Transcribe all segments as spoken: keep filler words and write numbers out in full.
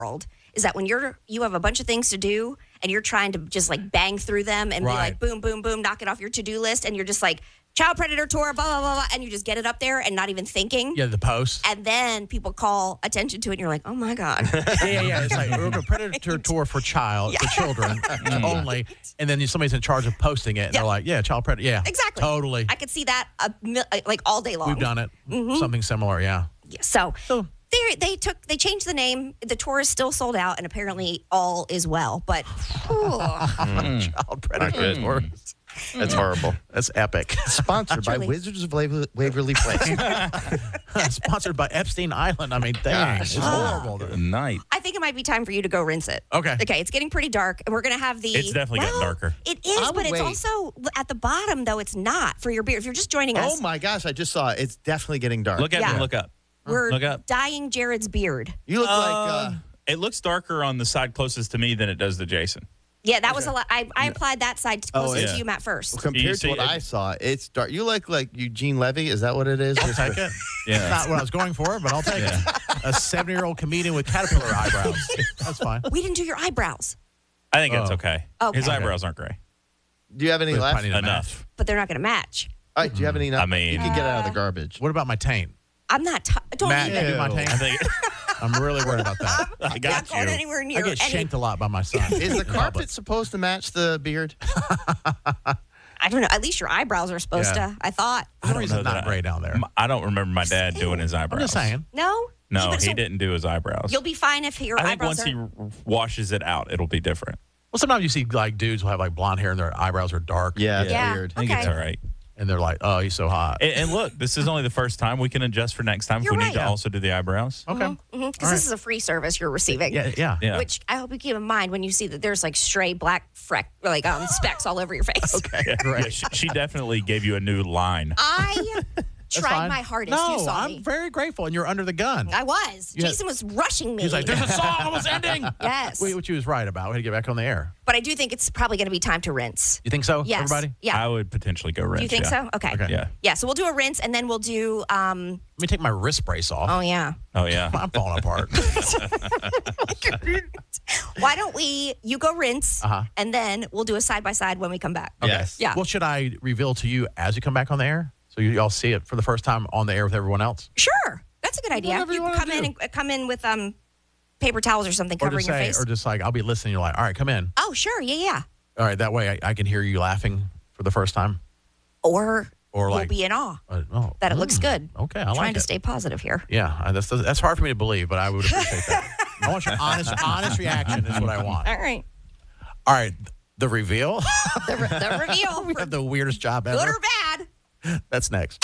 world is that when you're you have a bunch of things to do and you're trying to just like bang through them and right. be like boom, boom, boom, knock it off your to-do list, and you're just like child predator tour, blah, blah, blah, blah, and you just get it up there and not even thinking. Yeah, the post. And then people call attention to it, and you're like, oh, my God. yeah, yeah, yeah. It's like, we're going to predator tour for child, yeah. for children only. And then somebody's in charge of posting it, and yeah. they're like, yeah, child predator. Yeah, exactly. Totally. I could see that a, like all day long. We've done it. Mm-hmm. Something similar, yeah. yeah so... so They, they took they changed the name. The tour is still sold out, and apparently all is well. But mm. child predator tours. That's horrible. That's epic. Sponsored by Wizards of Waver- Waverly Place. Sponsored by Epstein Island. I mean, dang, it's horrible. Good night. I think it might be time for you to go rinse it. Okay. Okay, it's getting pretty dark, and we're gonna have the. It's definitely well, getting darker. It is, but it's wait. also at the bottom though. It's not for your beard. If you're just joining us. Oh my gosh! I just saw it. It's definitely getting dark. Look at Yeah. me. Look up. We're Look up. dyeing Jared's beard. You look Uh, like. Uh, It looks darker on the side closest to me than it does to Jason. Yeah, that was a lot. I, I applied that side closest yeah. to you, Matt, first. compared You to see what it- I saw, it's dark. You look like Eugene Levy. Is that what it is? I'll take it. Yeah. Not what I was going for, but I'll take Yeah. it. A seventy-year-old comedian with caterpillar eyebrows. That's fine. We didn't do your eyebrows, I think that's Oh. okay. Okay. His eyebrows aren't gray. Do you have any We left? probably need a Enough. but they're not going to match. All right, do you have any left? I mean- you can get it out of the garbage. What about my taint? I'm not. T- don't Matt, even. you do my Ew. taint? I think I'm really worried about that. I not got going you. anywhere near I get any. shanked a lot by my son. Is the In carpet public. supposed to match the beard? I don't know. At least your eyebrows are supposed Yeah. to. I thought. For some don't reason, know not that I- gray down there. M- I don't remember my dad doing his eyebrows. I'm just saying. No. No, But he so didn't do his eyebrows. You'll be fine if your I think eyebrows once are. he r- washes it out, it'll be different. Well, sometimes you see like dudes will have like blonde hair and their eyebrows are dark. Yeah, it's Yeah. weird. I think Okay. it's all right. And they're like, oh, he's so hot. And, and look, this is only the first time. We can adjust for next time You're if we right. need to Yeah. also do the eyebrows. Okay. Because All this right. is a free service you're receiving. Yeah, yeah. Yeah. Which I hope you keep in mind when you see that there's like stray black freck, like um, specks all over your face. Okay, Yeah, great. yeah, she, she definitely gave you a new line. I That's tried fine. my hardest. No, you saw I'm me. very grateful, and you're under the gun. I was. You had- Jason was rushing me. He's like, there's a song almost ending. Yes. Wait, which he was right about. We had to get back on the air. But I do think it's probably going to be time to rinse. You think so, Yes. everybody? Yeah. I would potentially go rinse. do you think yeah. so? Okay. Okay. Yeah. Yeah. So we'll do a rinse, and then we'll do. Um, Let me take my wrist brace off. oh yeah. Oh, yeah. I'm falling apart. Why don't we? You go rinse, Uh-huh. and then we'll do a side by side when we come back. Okay. Yes. Yeah. Well, should I reveal to you as you come back on the air? So you all see it for the first time on the air with everyone else? Sure. That's a good idea. Whatever you can wanna come do. in and uh, come in with um paper towels or something Or covering just your say, face. or just like, I'll be listening. You're like, all right, come in. Oh, sure. Yeah, yeah. All right, that way I, I can hear you laughing for the first time. Or, Or you'll like- be in awe Uh, oh, that it looks mm, good. Okay, I Trying like to it. stay positive here. Yeah, uh, that's that's hard for me to believe, but I would appreciate that. I want your honest, honest reaction is what I want. All right. All right, the reveal. The, re- the reveal. We have the weirdest job Good ever. or bad. That's next.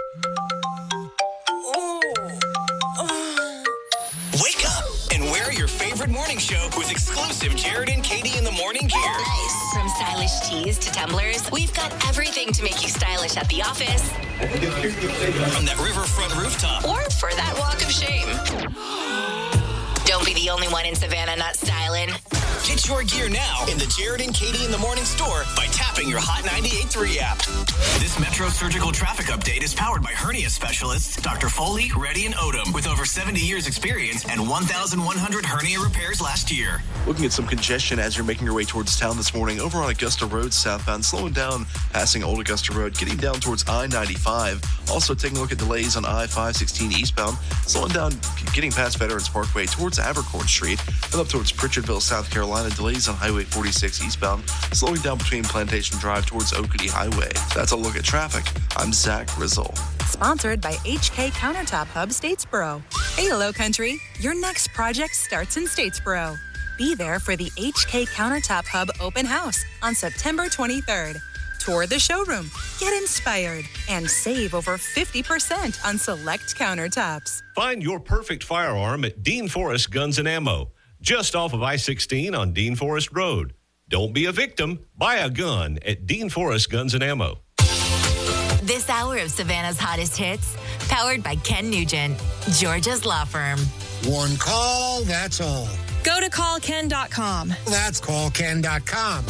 Wake up and wear your favorite morning show with exclusive Jared and Katie in the morning gear. Nice. From stylish tees to tumblers, we've got everything to make you stylish at the office From that riverfront rooftop. or for that walk of shame. Don't be the only one in Savannah not styling. Get your gear now in the Jared and Katie in the morning store by tapping your Hot ninety-eight point three app. This Metro Surgical Traffic Update is powered by hernia specialists Doctor Foley, Reddy, and Odom with over seventy years experience and one thousand one hundred hernia repairs last year. Looking at some congestion as you're making your way towards town this morning over on Augusta Road southbound, slowing down, passing Old Augusta Road, getting down towards I ninety-five. Also taking a look at delays on I five sixteen eastbound, slowing down, getting past Veterans Parkway towards Abercorn Street, and up towards Pritchardville, South Carolina. Delays on Highway forty-six eastbound, slowing down between Plantation Drive towards Oakity Highway. That's a look at traffic. I'm Zach Rizzle. Sponsored by H K Countertop Hub Statesboro. Hey, Hello Country, your next project starts in Statesboro. Be there for the H K Countertop Hub open house on September twenty-third. Tour the showroom, get inspired, and save over fifty percent on select countertops. Find your perfect firearm at Dean Forest Guns and Ammo, just off of I sixteen on Dean Forest Road. Don't be a victim. Buy a gun at Dean Forest Guns and Ammo. This hour of Savannah's hottest hits, powered by Ken Nugent, Georgia's law firm. One call, that's all. Go to call ken dot com. That's call ken dot com.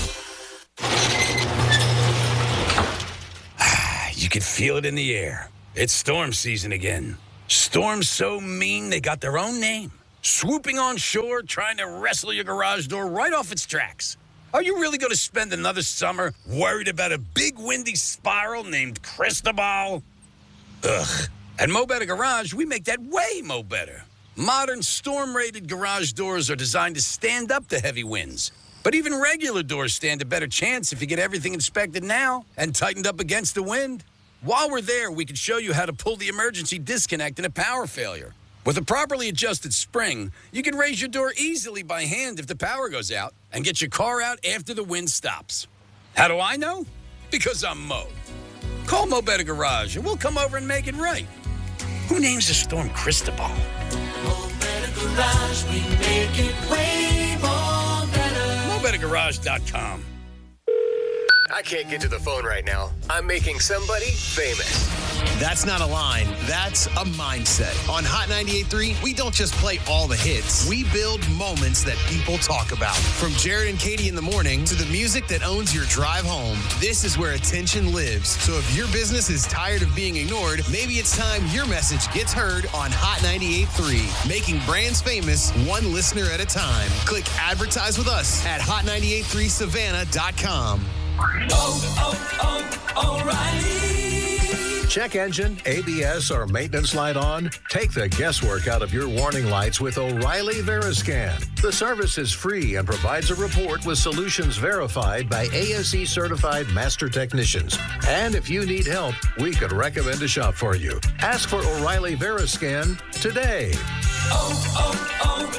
You can feel it in the air. It's storm season again. Storms so mean they got their own name. Swooping on shore, trying to wrestle your garage door right off its tracks. Are you really going to spend another summer worried about a big windy spiral named Cristobal? Ugh. At Mo Better Garage, we make that way mo better. Modern storm-rated garage doors are designed to stand up to heavy winds. But even regular doors stand a better chance if you get everything inspected now and tightened up against the wind. While we're there, we can show you how to pull the emergency disconnect in a power failure. With a properly adjusted spring, you can raise your door easily by hand if the power goes out and get your car out after the wind stops. How do I know? Because I'm Mo. Call Mo Better Garage and we'll come over and make it right. Who names the storm Cristobal? Mo Better Garage, we make it way more better. Mo Better Garage dot com. I can't get to the phone right now. I'm making somebody famous. That's not a line. That's a mindset. On Hot ninety-eight point three, we don't just play all the hits. We build moments that people talk about. From Jared and Katie in the morning to the music that owns your drive home, this is where attention lives. So if your business is tired of being ignored, maybe it's time your message gets heard on Hot ninety-eight point three. Making brands famous one listener at a time. Click advertise with us at hot ninety-eight point three savannah dot com. Oh, oh, oh, O'Reilly. Check engine, A B S, or maintenance light on? Take the guesswork out of your warning lights with O'Reilly Veriscan. The service is free and provides a report with solutions verified by A S E certified master technicians. And if you need help, we could recommend a shop for you. Ask for O'Reilly Veriscan today. Oh,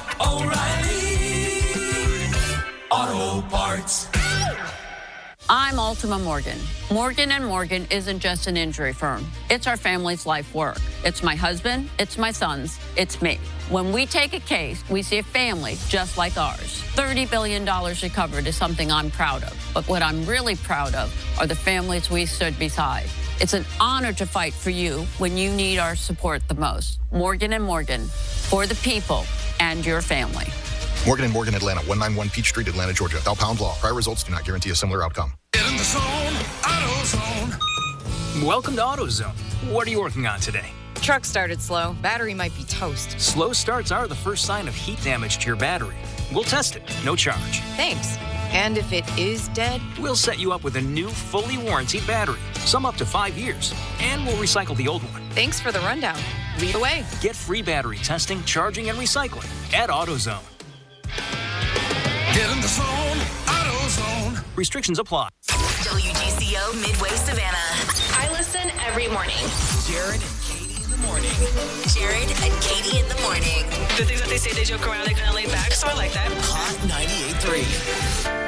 oh, oh, O'Reilly Auto Parts. I'm Ultima Morgan. Morgan and Morgan isn't just an injury firm. It's our family's life work. It's my husband, it's my sons, it's me. When we take a case, we see a family just like ours. thirty billion dollars recovered is something I'm proud of. But what I'm really proud of are the families we stood beside. It's an honor to fight for you when you need our support the most. Morgan and Morgan, for the people and your family. Morgan and Morgan, Atlanta, one ninety-one Peach Street, Atlanta, Georgia. Thou pound law. Prior results do not guarantee a similar outcome. Get in the zone, AutoZone. Welcome to AutoZone. What are you working on today? Truck started slow. Battery might be toast. Slow starts are the first sign of heat damage to your battery. We'll test it, no charge. Thanks. And if it is dead? We'll set you up with a new, fully warranted battery, some up to five years, and we'll recycle the old one. Thanks for the rundown. Lead away. Get free battery testing, charging, and recycling at AutoZone. Get in the zone, AutoZone. Restrictions apply. W G C O Midway Savannah. I listen every morning. Jared and Katie in the morning. Jared and Katie in the morning. The things that they say, they joke around, they kind of lay back, so I like that. Hot ninety-eight point three.